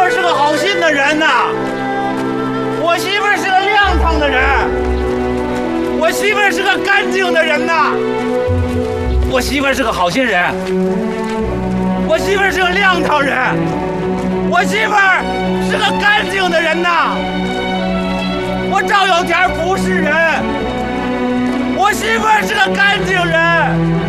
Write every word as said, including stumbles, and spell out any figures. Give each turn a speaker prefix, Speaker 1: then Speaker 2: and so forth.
Speaker 1: 儿是个好心的人呐，我媳妇儿是个亮堂的人，我媳妇儿是个干净的人呐，我媳妇儿是个好心人，我媳妇儿是个亮堂人，我媳妇儿是个干净的人呐，我赵有田不是人，我媳妇儿是个干净人。